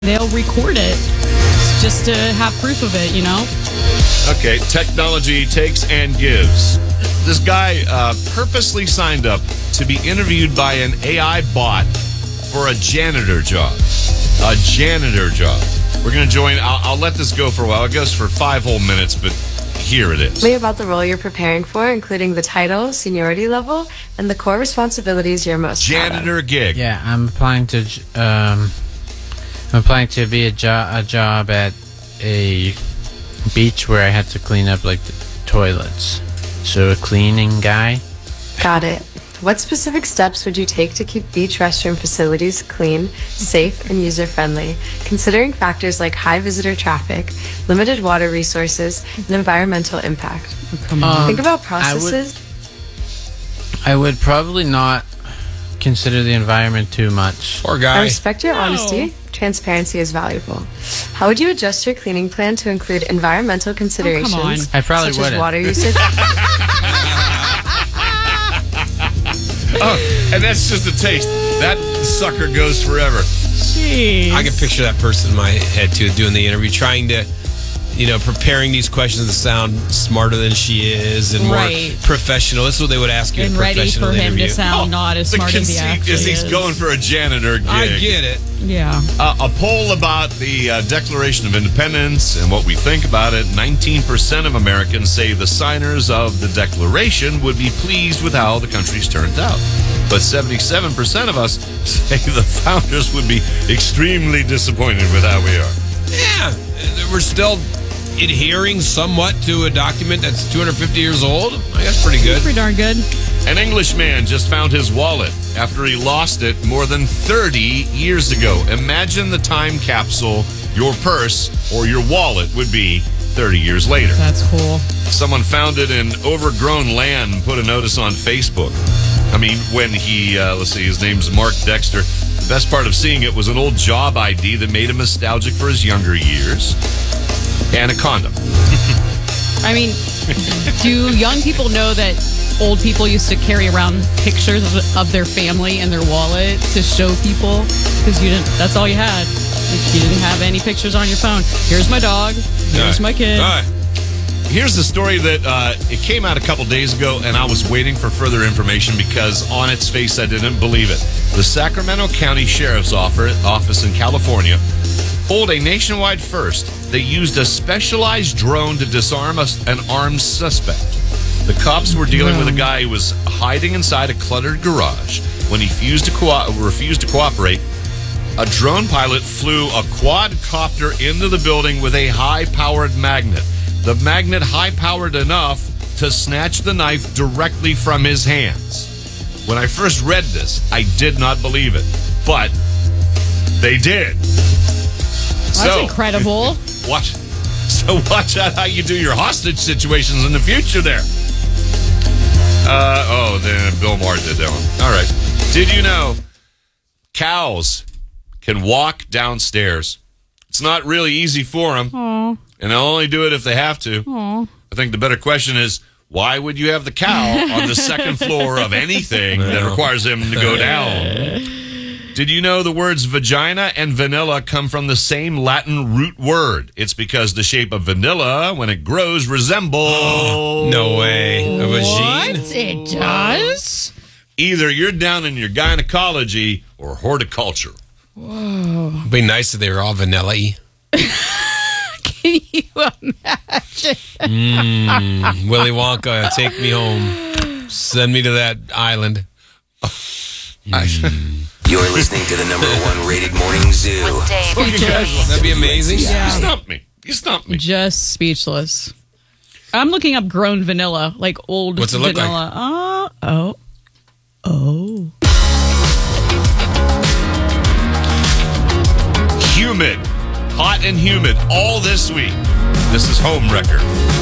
they'll record it just to have proof of it, you know? Okay, technology takes and gives. This guy purposely signed up to be interviewed by an AI bot for a janitor job. A janitor job. We're going to join. I'll let this go for a while. It goes for 5 whole minutes, but here it is. Tell me about the role you're preparing for, including the title, seniority level, and the core responsibilities you're most proud of. Janitor gig. Yeah, I'm applying to be a job at a beach where I had to clean up like the toilets. So a cleaning guy. Got it. What specific steps would you take to keep beach restroom facilities clean, safe, and user-friendly, considering factors like high visitor traffic, limited water resources, and environmental impact? Think about processes. I would probably not consider the environment too much. Poor I guy. respect your honesty. Transparency is valuable. How would you adjust your cleaning plan to include environmental considerations? I probably such as wouldn't. water usage? Oh, and that's just a taste. That sucker goes forever. Jeez. I can picture that person in my head, too, doing the interview, trying to, preparing these questions to sound smarter than she is and more Right. professional. This is what they would ask you in And a ready professional for him interview. to sound not as smart as he conceit actually is he's is. going for a janitor gig. I get it. Yeah. A poll about the Declaration of Independence and what we think about it. 19% of Americans say the signers of the Declaration would be pleased with how the country's turned out. But 77% of us say the founders would be extremely disappointed with how we are. Yeah. We're still adhering somewhat to a document that's 250 years old. I guess pretty good. Pretty darn good. An Englishman just found his wallet after he lost it more than 30 years ago. Imagine the time capsule your purse or your wallet would be 30 years later. That's cool. Someone found it in overgrown land and put a notice on Facebook. I mean, when he, his name's Mark Dexter. The best part of seeing it was an old job ID that made him nostalgic for his younger years. And a condom. I mean, do young people know that old people used to carry around pictures of their family in their wallet to show people? Because that's all you had. You didn't have any pictures on your phone. Here's my dog. Here's my kid. All right. Here's the story that it came out a couple days ago, and I was waiting for further information because on its face I didn't believe it. The Sacramento County Sheriff's Office in California pulled a nationwide first. They used a specialized drone to disarm an armed suspect. The cops were dealing with a guy who was hiding inside a cluttered garage. When he refused to cooperate, a drone pilot flew a quadcopter into the building with a high-powered magnet. The magnet high-powered enough to snatch the knife directly from his hands. When I first read this, I did not believe it. But they did. That's incredible. Watch out how you do your hostage situations in the future there. Then Bill Maher did that one. All right. Did you know cows can walk downstairs? It's not really easy for them. Aw. And they'll only do it if they have to. Aw. I think the better question is, why would you have the cow on the second floor of anything that requires them to go down? Did you know the words vagina and vanilla come from the same Latin root word? It's because the shape of vanilla, when it grows, resembles... No way. A vagine? What? It does? Either you're down in your gynecology or horticulture. Whoa. It'd be nice if they were all vanilla-y. Can you imagine? Willy Wonka, take me home. Send me to that island. You're listening to the #1 rated morning zoo. With Dave. That'd be amazing. Yeah. You stumped me. Just speechless. I'm looking up grown vanilla, like old What's it look vanilla. Oh. Humid. Hot and humid all this week. This is Home Wrecker.